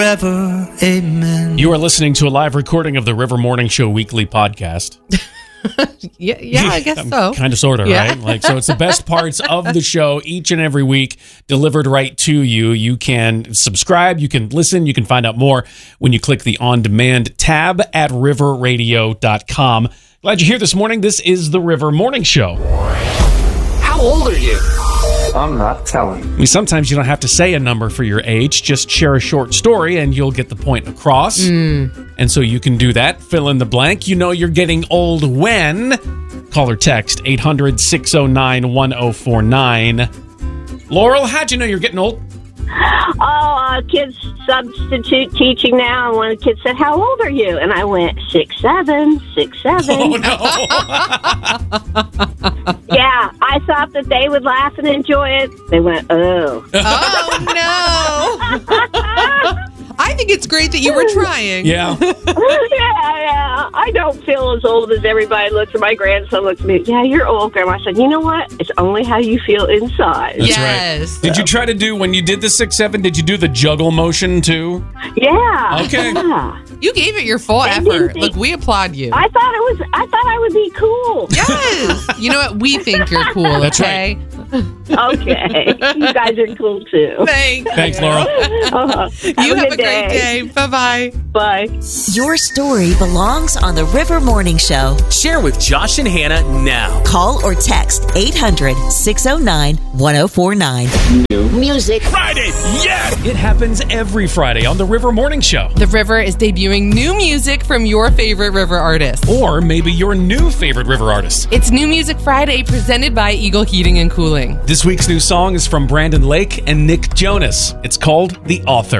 Forever, amen. You are listening to a live recording of the River Morning Show weekly podcast. Yeah, I guess so. Kind of, sort of, Yeah. right? Like, so it's the best parts of the show each and every week delivered right to you. You can subscribe, you can listen, you can find out more when you click the on-demand tab at riverradio.com. Glad you're here this morning. This is the River Morning Show. How old are you? I'm not telling. I mean, sometimes you don't have to say a number for your age. Just share a short story and you'll get the point across. And so you can do that. Fill in the blank. You know you're getting old when. Call or text 800-609-1049. Laurel, how'd you know you're getting old? Kids substitute teaching now, and one of the kids said, "How old are you?" And I went, 6'7", 6'7". Oh, no. Yeah, I thought that they would laugh and enjoy it. They went, "Oh." Oh, no. I think it's great that you were trying. Yeah. Yeah. I don't feel as old as everybody looks. And my grandson looks at me, "Yeah, you're old, Grandma." I said, "You know what? It's only how you feel inside." That's Yes. right. Did you try to do, when you did the 6'7", did you do the juggle motion too? Yeah. Okay. Yeah. You gave it your full effort. Look, we applaud you. I thought I would be cool. Yes. You know what? We think you're cool. That's okay? Okay. You guys are cool too. Thanks, Laurel. You have a good great day. Bye-bye. Bye. Your story belongs on the River Morning Show. Share with Josh and Hannah now. Call or text 800-609-1049. Music. Friday, yes! It happens every Friday on the River Morning Show. The River is debuting new music from your favorite River artists. Or maybe your new favorite River artist. It's New Music Friday presented by Eagle Heating and Cooling. This week's new song is from Brandon Lake and Nick Jonas. It's called The Author.